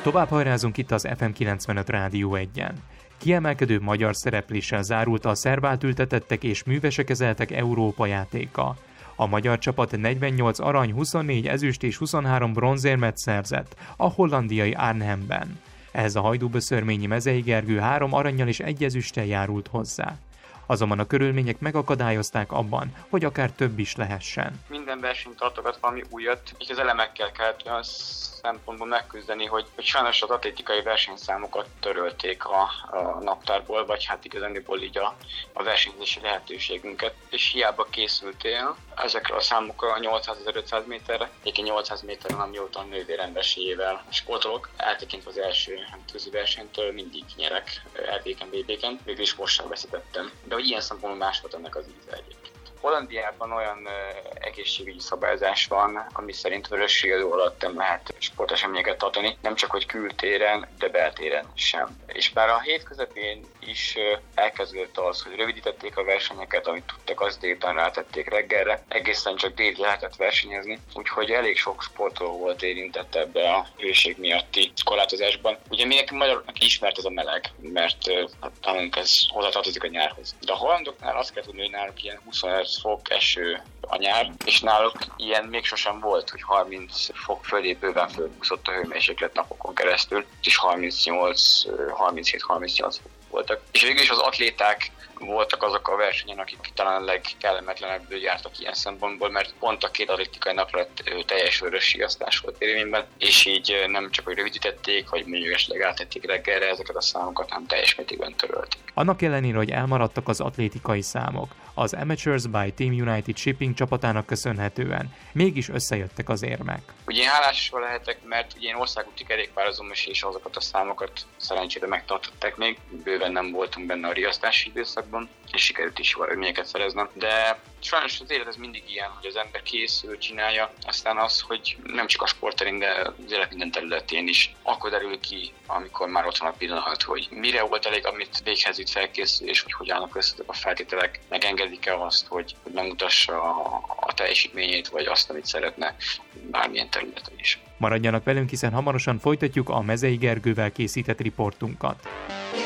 Tovább hajrázunk itt az FM 95 Rádió 1-en. Kiemelkedő magyar szerepléssel zárult a szervált ültetettek és művesek ezeltek Európa játéka. A magyar csapat 48 arany, 24 ezüst és 23 bronzérmet szerzett a hollandiai Arnhemben. Ehhez a hajdúböszörményi Mezei Gergő 3 arannyal és 1 ezüsttel járult hozzá. Azonban a körülmények megakadályozták abban, hogy akár több is lehessen. Minden versenyt tartogat valami újat, és az elemekkel kellett olyan szempontból megküzdeni, hogy sajnos az atlétikai versenyszámokat törölték a naptárból, vagy hát igazándiból így a versenyzési lehetőségünket, és hiába készültél ezekre a számokra a 800-500 méterre, egyébként 800 méteren, amióta a nővérem esélyével sportolok, eltekintve az első tűzi versenytől mindig nyerek RB-ken, BB-ken, végül is most sem veszítettem. De hogy ilyen szempontból más volt ennek az íze egyébként. Hollandiában olyan egészségügyi szabályozás van, ami szerint vörös idő alatt nem lehet sporteseményeket tartani, nem csak hogy kültéren, de beltéren sem. És bár a hét közepén is elkezdődött az, hogy rövidítették a versenyeket, amit tudtak, azt délután rátették reggelre, egészen csak délig lehetett versenyezni, úgyhogy elég sok sportoló volt érintett ebbe a hőség miatti korlátozásban. Ugye mindenki magyaroknak ismert ez a meleg, mert talán ez hozzátartozik a nyárhoz. De a hollandoknál azt kell tudni, hogy náluk ilyen 25 fok eső a nyár, és náluk ilyen még sosem volt, hogy 30 fok fölé bőven fölbúszott a hőmérséklet napokon keresztül, és 37-38 fok voltak. És végül is az atléták voltak azok a versenyen, akik talán legkellemetlenebbül jártak ilyen szempontból, mert pont a két atlétikai napra teljes vörös siasztás volt érvényben, és így nem csak, hogy rövidítették, vagy mondjuk esetleg áttették reggelre ezeket a számokat, hanem teljes mértékben törölték. Annak ellenére, hogy elmaradtak az atlétikai számok, az Amateurs by Team United Shipping csapatának köszönhetően mégis összejöttek az érmek. Ugye én hálás lehetek, mert ugye én országúti kerékpározom, és azokat a számokat szerencsére megtartották még, bőven nem voltunk benne a riasztási időszakban, és sikerült is eredményeket szereznem, de sajnos az élet ez mindig ilyen, hogy az ember készül, csinálja, aztán az, hogy nem csak a sportterén, de az élet minden területén is. Akkor derül ki, amikor már ott van a pillanat, hogy mire volt elég, amit véghez vitt felkészülés, hogy hogy állnak össze a feltételek, megengedik-e azt, hogy megmutassa a teljesítményét, vagy azt, amit szeretne bármilyen területen is. Maradjanak velünk, hiszen hamarosan folytatjuk a Mezei Gergővel készített riportunkat.